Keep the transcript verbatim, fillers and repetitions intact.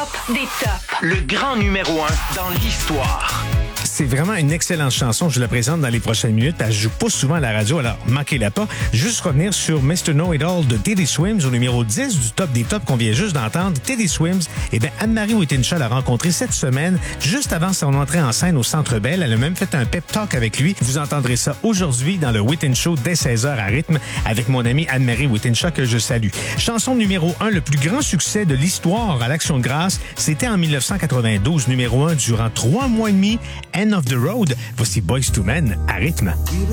top des tops. Le grand numéro un dans l'histoire. C'est vraiment une excellente chanson. Je la présente dans les prochaines minutes. Elle joue pas souvent à la radio, alors manquez-la pas. Juste revenir sur mister Know-It-All de Teddy Swims au numéro dix du top des tops qu'on vient juste d'entendre. Teddy Swims, eh bien, Anne-Marie Whittinshall l'a rencontré cette semaine, juste avant son entrée en scène au Centre Bell. Elle a même fait un pep talk avec lui. Vous entendrez ça aujourd'hui dans le Whittin Show dès seize heures à rythme avec mon amie Anne-Marie Whittinshall que je salue. Chanson numéro un, le plus grand succès de l'histoire à l'Action de grâce, c'était en dix-neuf cent quatre-vingt-douze, numéro un durant trois mois et demi. End of the Road. Voici Boyz two Men à rythme.